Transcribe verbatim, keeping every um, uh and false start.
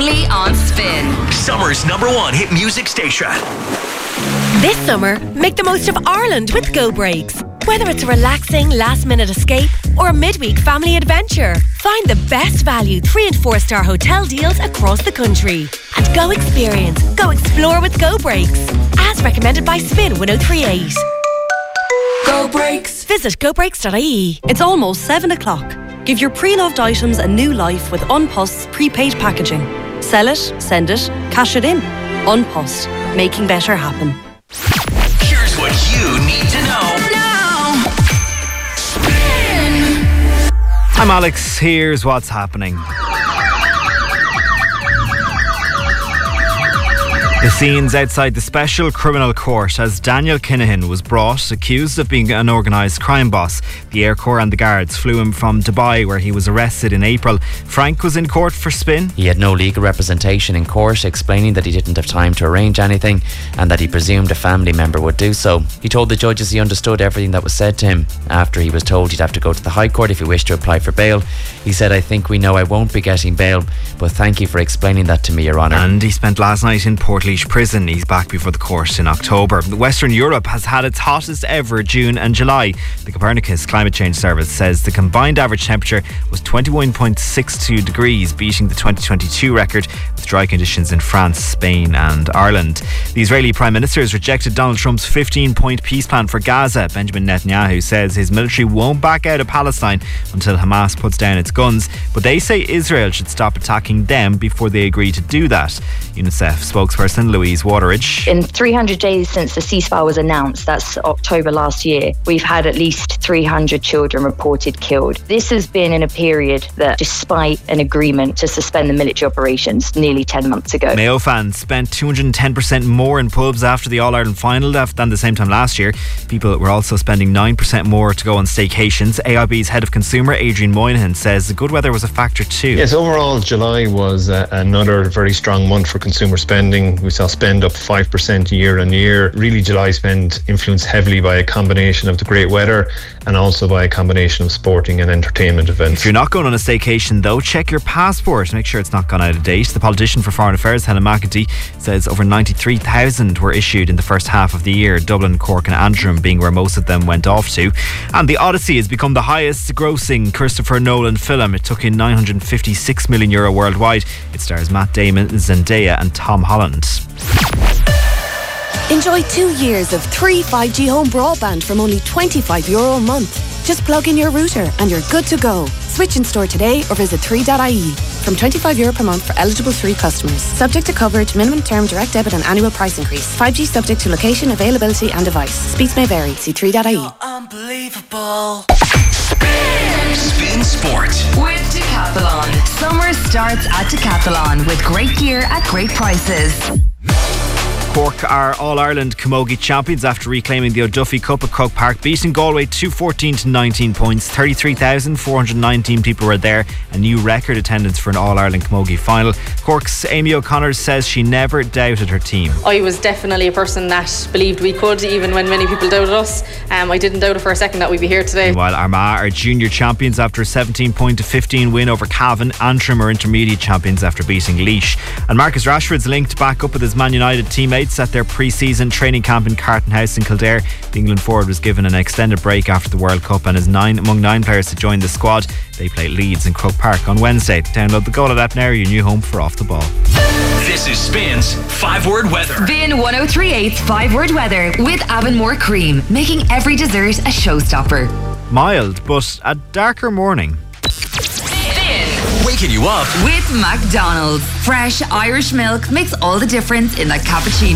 only on Spin. Summer's number one hit music station. This summer, make the most of Ireland with Go Breaks. Whether it's a relaxing last-minute escape or a midweek family adventure, find the best value three and four star hotel deals across the country. And go experience, go explore with Go Breaks. As recommended by Spin one oh three eight. Go Breaks. Visit go breaks dot I E. It's almost seven o'clock. Give your pre-loved items a new life with Unpost's prepaid packaging. Sell it, send it, cash it in. Unpost, making better happen. Here's what you need to know now. Spin. I'm Alex. Here's what's happening. The scenes outside the Special Criminal Court as Daniel Kinahan was brought, accused of being an organised crime boss. The Air Corps and the guards flew him from Dubai, where he was arrested in April. Frank was in court for Spin. He had no legal representation in court, explaining that he didn't have time to arrange anything and that he presumed a family member would do so. He told the judges he understood everything that was said to him. After he was told he'd have to go to the High Court if he wished to apply for bail, he said, "I think we know I won't be getting bail, but thank you for explaining that to me, Your Honour." And he spent last night in Portlaoise Prison. He's back before the court in October. Western Europe has had its hottest ever June and July. The Copernicus Climate Change Service says the combined average temperature was twenty-one point six two degrees, beating the twenty twenty-two record, with dry conditions in France, Spain and Ireland. The Israeli Prime Minister has rejected Donald Trump's fifteen-point peace plan for Gaza. Benjamin Netanyahu says his military won't back out of Palestine until Hamas puts down its guns, but they say Israel should stop attacking them before they agree to do that. UNICEF spokesperson Louise Wateridge. In three hundred days since the ceasefire was announced, that's October last year, we've had at least three hundred children reported killed. This has been in a period that, despite an agreement to suspend the military operations nearly ten months ago. Mayo fans spent two hundred ten percent more in pubs after the All-Ireland final than the same time last year. People were also spending nine percent more to go on staycations. A I B's head of consumer, Adrian Moynihan, says the good weather was a factor too. Yes, overall July was uh, another very strong month for consumer spending. We saw spend up five percent year on year. Really, July spend influenced heavily by a combination of the great weather and also by a combination of sporting and entertainment events. If you're not going on a staycation though, check your passport. Make sure it's not gone out of date. The politician for Foreign Affairs, Helen McEntee, says over ninety-three thousand were issued in the first half of the year, Dublin, Cork and Antrim being where most of them went off to. And The Odyssey has become the highest grossing Christopher Nolan film. It took in nine hundred fifty-six million euro worldwide. It stars Matt Damon, Zendaya and Tom Holland. Enjoy two years of three five G home broadband from only twenty-five euro a month. Just plug in your router and you're good to go. Switch in store today or visit three dot I E. From twenty-five euro per month for eligible three customers. Subject to coverage, minimum term, direct debit and annual price increase. five G subject to location, availability and device. Speeds may vary. See three dot I E. Unbelievable. Spin. Spin Sports with Decathlon. Summer starts at Decathlon with great gear at great prices. Cork are All-Ireland Camogie champions after reclaiming the O'Duffy Cup at Croke Park, beating Galway two fourteen to nineteen points. thirty-three thousand four hundred nineteen people were there, a new record attendance for an All-Ireland Camogie final. Cork's Amy O'Connor says she never doubted her team. I was definitely a person that believed we could, even when many people doubted us. Um, I didn't doubt it for a second that we'd be here today. While Armagh are junior champions after a seventeen point to fifteen win over Cavan. Antrim are intermediate champions after beating Laois. And Marcus Rashford's linked back up with his Man United teammates at their pre-season training camp in Carton House in Kildare. The England forward was given an extended break after the World Cup and is nine among nine players to join the squad. They play Leeds in Croke Park on Wednesday. Download the Goal app now, your new home for Off the Ball. This is Spin's five-word weather. Spin one oh three eight's five-word weather with Avonmore Cream, making every dessert a showstopper. Mild, but a darker morning. Waking you up with McDonald's. Fresh Irish milk makes all the difference in that cappuccino.